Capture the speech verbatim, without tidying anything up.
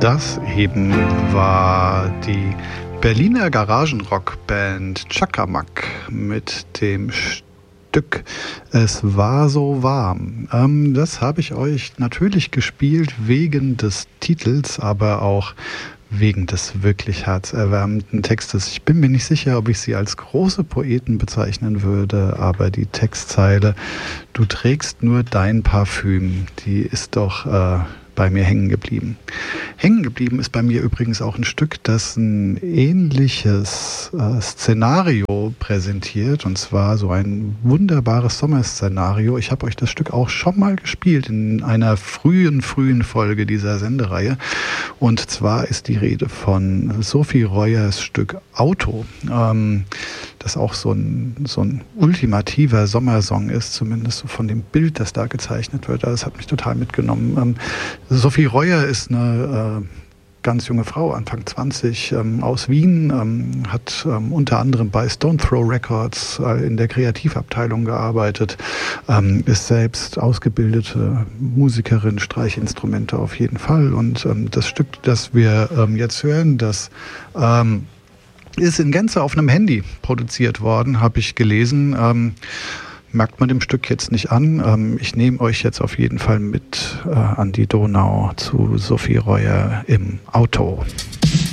Das eben war die Berliner Garagenrockband Chakamak mit dem Stück Es war so warm. Ähm, das habe ich euch natürlich gespielt wegen des Titels, aber auch wegen des wirklich herzerwärmenden Textes. Ich bin mir nicht sicher, ob ich sie als große Poeten bezeichnen würde, aber die Textzeile "Du trägst nur dein Parfüm", die ist doch äh, bei mir hängen geblieben. Hängen geblieben ist bei mir übrigens auch ein Stück, das ein ähnliches äh, Szenario präsentiert, und zwar so ein wunderbares Sommerszenario. Ich habe euch das Stück auch schon mal gespielt in einer frühen, frühen Folge dieser Sendereihe, und zwar ist die Rede von Sophie Reuers Stück Auto, ähm, das auch so ein, so ein ultimativer Sommersong ist, zumindest so von dem Bild, das da gezeichnet wird. Das hat mich total mitgenommen. Ähm, Sophie Reuer ist eine äh, ganz junge Frau, Anfang zwanzig, ähm, aus Wien, ähm, hat ähm, unter anderem bei Stone Throw Records äh, in der Kreativabteilung gearbeitet, ähm, ist selbst ausgebildete Musikerin, Streichinstrumente auf jeden Fall. Und ähm, das Stück, das wir ähm, jetzt hören, das ähm, ist in Gänze auf einem Handy produziert worden, habe ich gelesen. Ähm, merkt man dem Stück jetzt nicht an. Ähm, ich nehme euch jetzt auf jeden Fall mit äh, an die Donau zu Sophie Reuer im Auto.